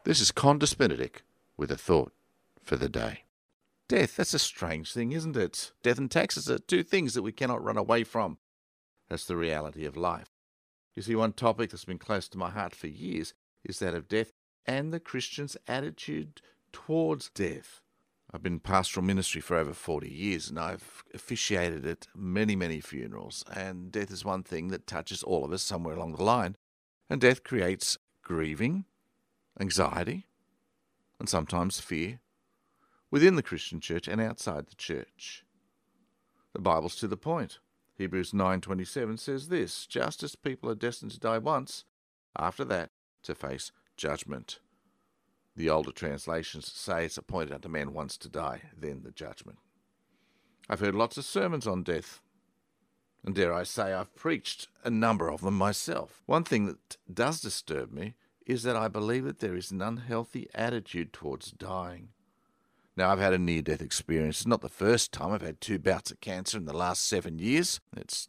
This is Condis Benedict with a thought for the day. Death, that's a strange thing, isn't it? Death and taxes are two things that we cannot run away from. That's the reality of life. You see, one topic that's been close to my heart for years is that of death and the Christian's attitude towards death. I've been in pastoral ministry for over 40 years and I've officiated at many, many funerals, and death is one thing that touches all of us somewhere along the line. And death creates grieving, anxiety, and sometimes fear within the Christian church and outside the church. The Bible's to the point. Hebrews 9:27 says this: just as people are destined to die once, after that to face judgment. The older translations say it's appointed unto man once to die, then the judgment. I've heard lots of sermons on death, and dare I say I've preached a number of them myself. One thing that does disturb me is that I believe that there is an unhealthy attitude towards dying. Now, I've had a near-death experience. It's not the first time. I've had 2 bouts of cancer in the last 7 years. It's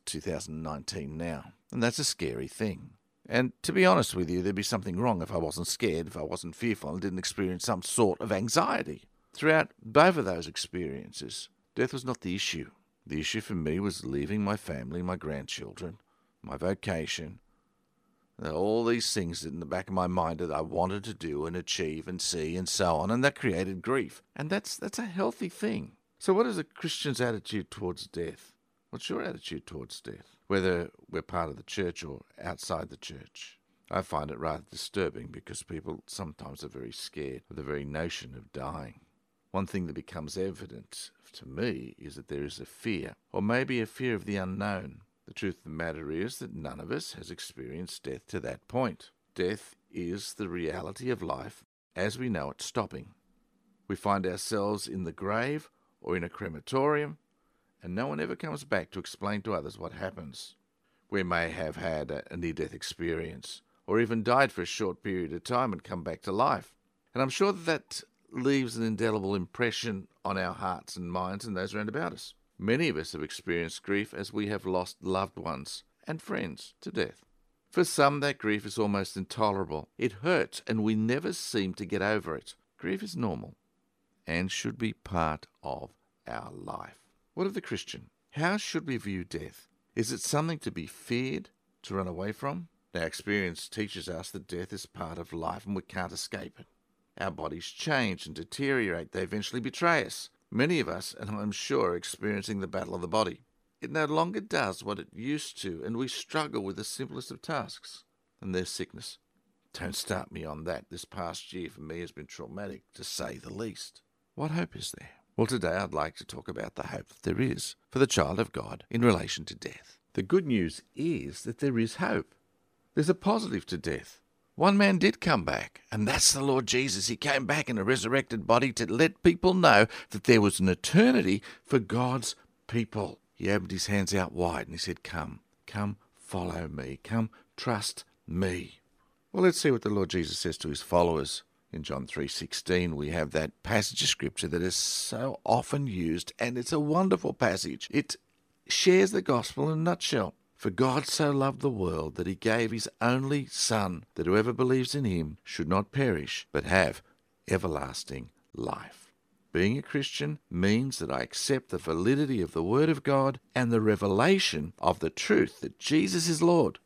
2019 now, and that's a scary thing. And to be honest with you, there'd be something wrong if I wasn't scared, if I wasn't fearful and didn't experience some sort of anxiety. Throughout both of those experiences, death was not the issue. The issue for me was leaving my family, my grandchildren, my vocation. There are all these things in the back of my mind that I wanted to do and achieve and see and so on, and that created grief. And that's a healthy thing. So what is a Christian's attitude towards death? What's your attitude towards death, whether we're part of the church or outside the church? I find it rather disturbing because people sometimes are very scared of the very notion of dying. One thing that becomes evident to me is that there is a fear, or maybe a fear of the unknown. The truth of the matter is that none of us has experienced death to that point. Death is the reality of life as we know it stopping. We find ourselves in the grave or in a crematorium, and no one ever comes back to explain to others what happens. We may have had a near-death experience, or even died for a short period of time and come back to life. And I'm sure that leaves an indelible impression on our hearts and minds and those around about us. Many of us have experienced grief as we have lost loved ones and friends to death. For some, that grief is almost intolerable. It hurts, and we never seem to get over it. Grief is normal and should be part of our life. What of the Christian? How should we view death? Is it something to be feared, to run away from? Our experience teaches us that death is part of life and we can't escape it. Our bodies change and deteriorate. They eventually betray us. Many of us, and I'm sure, are experiencing the battle of the body. It no longer does what it used to, and we struggle with the simplest of tasks, and there's sickness. Don't start me on that. This past year for me has been traumatic, to say the least. What hope is there? Well, today I'd like to talk about the hope that there is for the child of God in relation to death. The good news is that there is hope. There's a positive to death. One man did come back, and that's the Lord Jesus. He came back in a resurrected body to let people know that there was an eternity for God's people. He opened his hands out wide and he said, come, follow me, come, trust me. Well, let's see what the Lord Jesus says to his followers. In John 3:16, we have that passage of Scripture that is so often used, and it's a wonderful passage. It shares the gospel in a nutshell. For God so loved the world that he gave his only Son, that whoever believes in him should not perish, but have everlasting life. Being a Christian means that I accept the validity of the Word of God and the revelation of the truth that Jesus is Lord,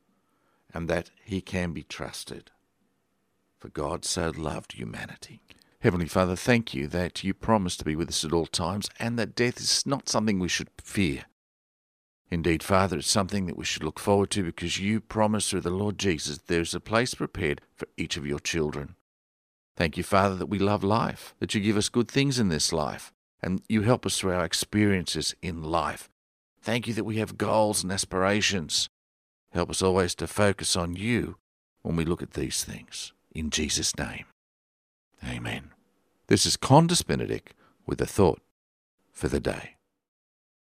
and that he can be trusted. For God so loved humanity. Heavenly Father, thank you that you promise to be with us at all times, and that death is not something we should fear. Indeed, Father, it's something that we should look forward to, because you promise through the Lord Jesus there is a place prepared for each of your children. Thank you, Father, that we love life, that you give us good things in this life, and you help us through our experiences in life. Thank you that we have goals and aspirations. Help us always to focus on you when we look at these things. In Jesus' name, amen. This is Condis Benedict with a thought for the day.